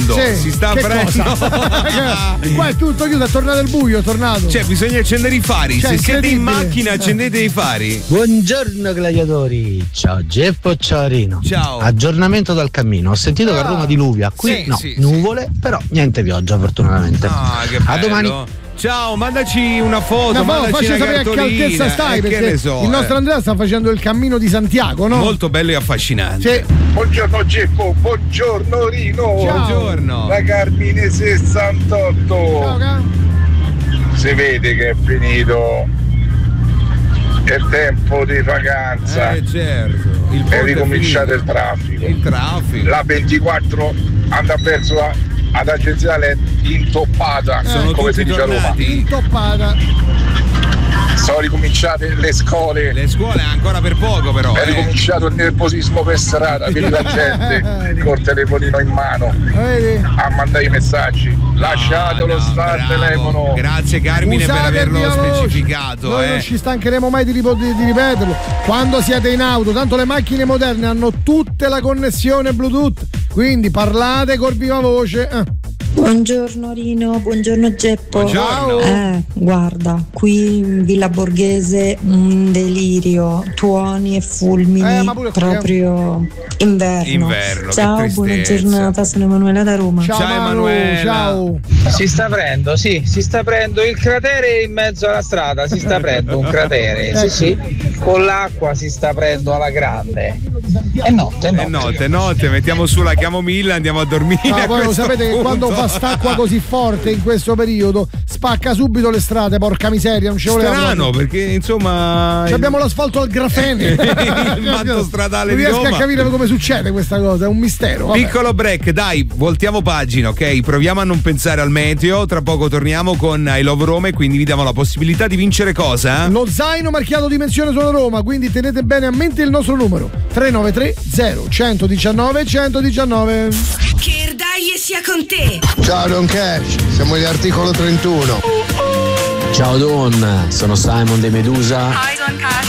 aprendo. Sì, Si sta aprendo. Qua è tutto chiuso, è tornato il buio, è tornato. Cioè, bisogna accendere i fari. Cioè, se siete in incredibile. macchina, accendete i fari. Buongiorno gladiatori, ciao Geppo, ciao Arino. Ciao. Aggiornamento dal cammino. Ho sentito che a Roma diluvia. Qui Sì, no, sì, nuvole, però niente pioggia fortunatamente. Ah, che bello. A domani. Ciao, mandaci una foto, mandaci facci una sapere a che cartolina. altezza stai, che perché ne so, il nostro Andrea sta facendo il cammino di Santiago, no? Molto bello e affascinante. Sì. Buongiorno Geppo, buongiorno Rino. Ciao. Buongiorno. Da Carmine 68. Ciao, Si vede che è finito il tempo di vacanza. Certo. Il È ponte ricominciato finito. il traffico. Il traffico. La 24 andrà verso ad agenziale intoppata, Sono come si tutti dice a Roma. tornati. Intoppata. Sono ricominciate le scuole. Le scuole ancora per poco, però. È ricominciato il nervosismo per strada, vedi la gente col telefonino in mano Vedi? a mandare i messaggi. Lasciatelo stare il telefono. Grazie Carmine Usate per averlo il via voce. specificato. Noi non ci stancheremo mai di ripeterlo. Quando siete in auto, tanto le macchine moderne hanno tutte la connessione Bluetooth, quindi parlate col viva voce. Buongiorno Rino, buongiorno Geppo. Buongiorno. Guarda, qui in Villa Borghese un delirio, tuoni e fulmini, Ma pure qui, proprio inverno. Inverno, che Ciao, buona tristezza. giornata, sono Emanuela da Roma. Ciao, Ciao, Manu, Emanuela. ciao. Si sta aprendo, sì, si sta aprendo il cratere in mezzo alla strada, si sta aprendo un cratere, sì, sì, con l'acqua si sta aprendo alla grande. È notte, È notte, mettiamo su la camomilla e andiamo a dormire. No, a poi lo questo sapete che punto. quando fa st'acqua così forte in questo periodo spacca subito le strade, porca miseria, non ci voleva Strano, proprio. perché insomma Abbiamo l'asfalto al grafene. il manto stradale non di riesco Roma. a capire come succede questa cosa, è un mistero. Vabbè. Piccolo break, dai, voltiamo pagina, ok? Proviamo a non pensare al meteo. Tra poco torniamo con I Love Roma e quindi vi diamo la possibilità di vincere cosa? Lo zaino marchiato Dimensione Solo Roma, quindi tenete bene a mente il nostro numero 393 0119 119. Che dai e sia con te. Ciao Don Cash, siamo gli articolo 31. Ciao Don, sono Simon de Medusa. Hi Don Cash.